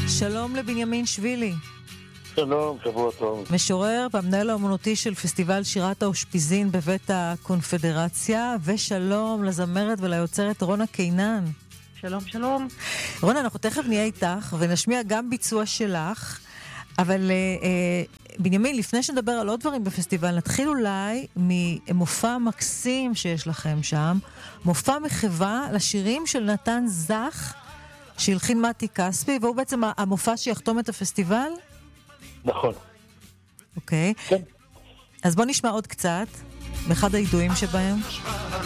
שלום לבנימין שבילי. שלום, שבוע טוב. משורר והמנהל האומנותי של פסטיבל שירת האושפיזין בבית הקונפדרציה, ושלום לזמרת וליוצרת רונה קינן. שלום, שלום. רונה, אנחנו תכף נהיה איתך ונשמיע גם ביצוע שלך, אבל בנימין, לפני שנדבר על עוד דברים בפסטיבל, נתחיל אולי ממופע מקסים שיש לכם שם, מופע מחווה לשירים של נתן זך, שהלחין מתי כספי, והוא בעצם המופע שיחתום את הפסטיבל? נכון. אוקיי. כן. אז בוא נשמע עוד קצת, באחד הידועים שבהם.